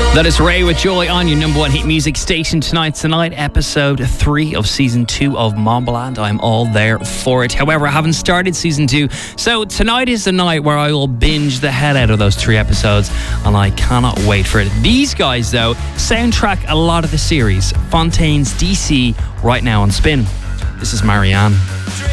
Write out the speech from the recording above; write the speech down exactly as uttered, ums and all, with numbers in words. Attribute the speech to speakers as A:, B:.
A: That is Ray with Joy on your number one hit music station tonight. Tonight, episode three of season two of Mombaland. I'm all there for it. However, I haven't started season two, so tonight is the night where I will binge the hell out of those three episodes, and I cannot wait for it. These guys, though, soundtrack a lot of the series. Fontaine's D C right now on Spin. This is Marianne.